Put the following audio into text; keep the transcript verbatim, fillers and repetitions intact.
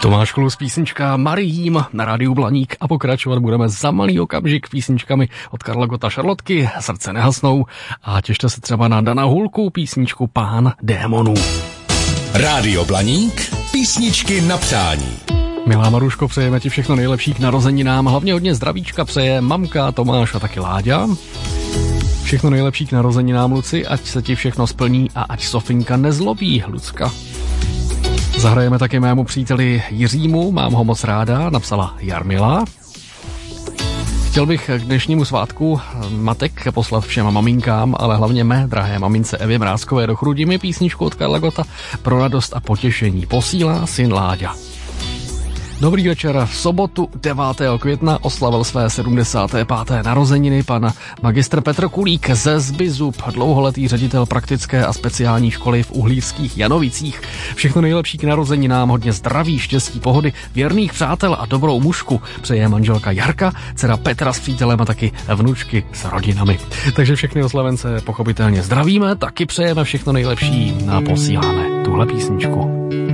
Tomáš Klus, písnička Mariím na rádiu Blaník a pokračovat budeme za malý okamžik písničkami od Karla Gotta Šarlotky, Srdce nehasnou a těšte se třeba na Dana Hulku, písničku Pán démonů. Rádio Blaník, písničky na přání. Milá Maruško, přejeme ti všechno nejlepší k narozeninám, hlavně hodně zdravíčka přeje mamka, Tomáš a taky Láďa. Všechno nejlepší k narozeninám, Luci, ať se ti všechno splní a ať Sofinka nezlobí, Lucka. Zahrajeme taky mému příteli Jiřímu, mám ho moc ráda, napsala Jarmila. Chtěl bych k dnešnímu svátku matek poslat všem maminkám, ale hlavně mé drahé mamince Evě Mrázkové do Chrudimi písničku od Karla Gotta pro radost a potěšení. Posílá syn Láďa. Dobrý večer. V sobotu devátého května oslavil své sedmdesáté páté narozeniny pan magistr Petr Kulík ze Zbyzub, dlouholetý ředitel praktické a speciální školy v Uhlířských Janovicích. Všechno nejlepší k narozeninám, hodně zdraví, štěstí, pohody, věrných přátel a dobrou mužku přeje manželka Jarka, dcera Petra s přítelem a taky vnučky s rodinami. Takže všechny oslavence pochopitelně zdravíme, taky přejeme všechno nejlepší a posíláme tuhle písničku.